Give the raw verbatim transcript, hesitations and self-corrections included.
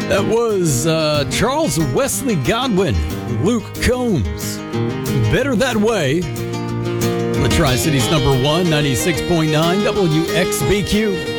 That was uh, Charles Wesley Godwin, Luke Combs. Better That Way. The Tri-Cities number one, ninety-six point nine W X B Q.